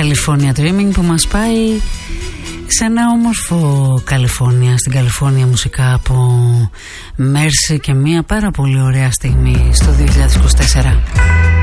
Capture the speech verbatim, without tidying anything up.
California Dreaming, που μας πάει σε ένα όμορφο Καλιφόρνια, στην Καλιφόρνια μουσικά από Mercy, και μια πάρα πολύ ωραία στιγμή στο δύο χιλιάδες είκοσι τέσσερα.